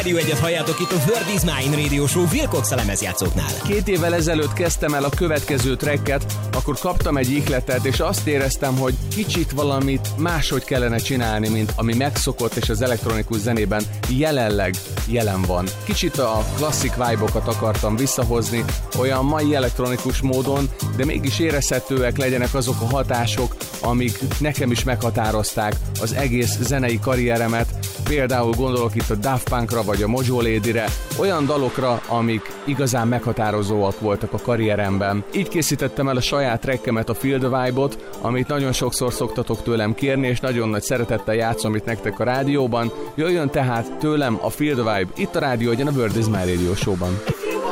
Rádió Egyet halljátok itt a Word is Mine Radio Show Wilcox a lemezjátszóknál. 2 évvel ezelőtt kezdtem el a következő tracket, akkor kaptam egy ihletet, és azt éreztem, hogy kicsit valamit máshogy kellene csinálni, mint ami megszokott, és az elektronikus zenében jelenleg jelen van. Kicsit a klasszik vibe-okat akartam visszahozni, olyan mai elektronikus módon, de mégis érezhetőek legyenek azok a hatások, amik nekem is meghatározták az egész zenei karrieremet. Például gondolok itt a Daft Punkra vagy a Mojo Ladyre, olyan dalokra, amik igazán meghatározóak voltak a karrieremben. Így készítettem el a saját trackemet, a Feel the Vibe-ot, amit nagyon sokszor szoktatok tőlem kérni, és nagyon nagy szeretettel játszom itt nektek a rádióban. Jöjjön tehát tőlem a Feel the Vibe, itt a Rádió Egyen, a Word is Mine Radio Show-ban.